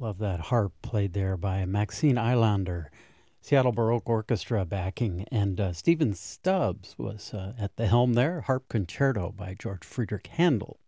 Love that harp played there by Maxine Eilander, Seattle Baroque Orchestra backing, and Stephen Stubbs was at the helm there. Harp Concerto by George Friedrich Handel.